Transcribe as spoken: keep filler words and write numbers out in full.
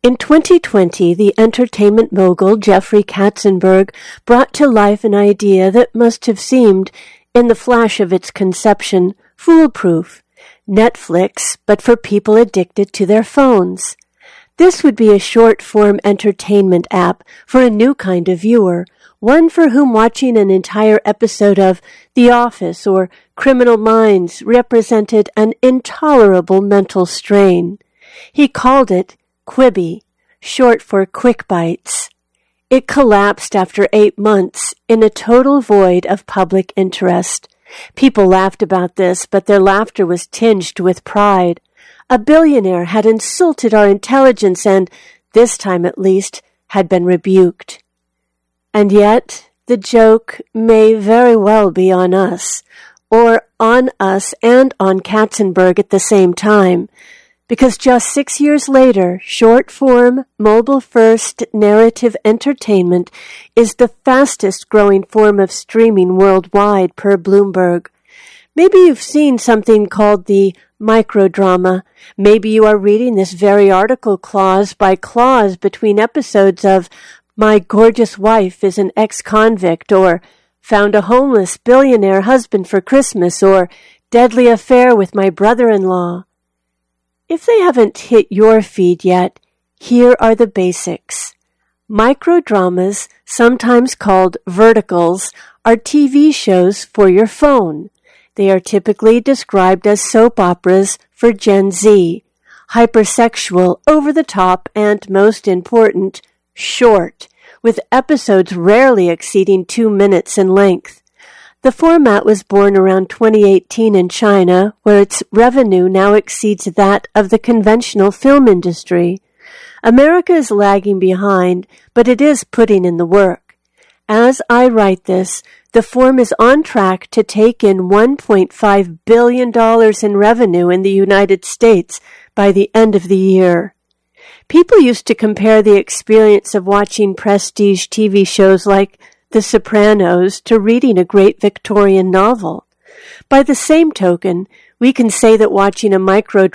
In twenty twenty, the entertainment mogul Jeffrey Katzenberg brought to life an idea that must have seemed, in the flash of its conception, foolproof. Netflix, but for people addicted to their phones. This would be a short-form entertainment app for a new kind of viewer, one for whom watching an entire episode of The Office or Criminal Minds represented an intolerable mental strain. He called it Quibi, short for Quick Bites. It collapsed after eight months in a total void of public interest. People laughed about this, but their laughter was tinged with pride. A billionaire had insulted our intelligence and, this time at least, had been rebuked. And yet, the joke may very well be on us, or on us and on Katzenberg at the same time, because just six years later, short-form, mobile-first narrative entertainment is the fastest-growing form of streaming worldwide per Bloomberg. Maybe you've seen something called the microdrama. Maybe you are reading this very article clause by clause between episodes of My Gorgeous Wife is an Ex-Convict, or Found a Homeless Billionaire Husband for Christmas, or Deadly Affair with My Brother-in-Law. If they haven't hit your feed yet, here are the basics. Microdramas, sometimes called verticals, are T V shows for your phone. They are typically described as soap operas for Gen Z, hypersexual, over-the-top, and, most important, short, with episodes rarely exceeding two minutes in length. The format was born around twenty eighteen in China, where its revenue now exceeds that of the conventional film industry. America is lagging behind, but it is putting in the work. As I write this, the form is on track to take in one point five billion dollars in revenue in the United States by the end of the year. People used to compare the experience of watching prestige T V shows like The Sopranos to reading a great Victorian novel. By the same token, we can say that watching a microdrama